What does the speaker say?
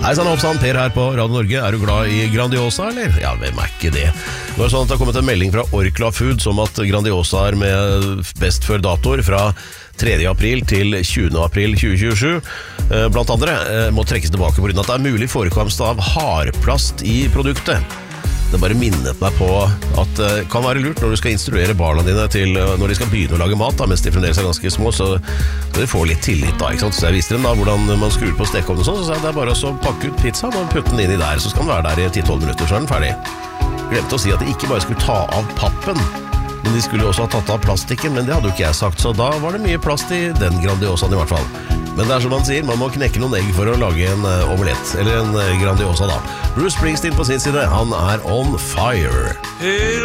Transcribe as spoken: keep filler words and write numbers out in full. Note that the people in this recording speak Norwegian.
Hei sann, hoppsann, Per her på Radio Norge. Er du glad i Grandiosa, eller? Ja, hvem er ikke det? Nå er det sånn at det har kommet en melding fra Orkla Foods om at Grandiosa er med best før datoer fra tredje april til tjuende april tjue tjuesju. Blant andre må trekkes tilbake på grunn av at det er mulig forekomst av hardplast i produktet. Det bare minnet meg på at det kan være lurt når du skal instruere barna dine til når de skal begynne å lage mat, da, mens de fremdeles er ganske små, så skal de få litt tillit da, ikke sant? Så jeg viste dem da hvordan man skrur på stekeovnen og sånn, så sa jeg det er bare å pakke ut pizzaen og putte den inn i der, så skal den være der i ti til tolv minutter, så er den ferdig. Glemte å si at de ikke bare skulle ta av pappen, men de skulle også ha tatt av plastikken, men det hadde jo ikke jeg sagt, så da var det mye plast i den Grandiosaen i hvert fall. Men det er som man sier, man må knekke noen egg for å lage en uh, omelett, eller en uh, Grandiosa da. Bruce Springsteen på sin side, han er on fire. Hey,